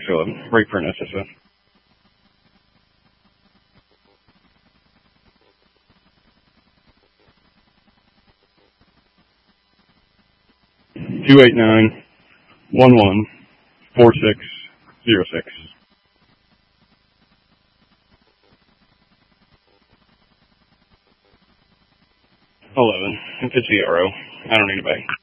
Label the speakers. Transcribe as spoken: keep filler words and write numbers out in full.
Speaker 1: eleven. Break for an S S O. Two eight nine one one four six zero six. Eleven. If it's zero, I don't need a bag.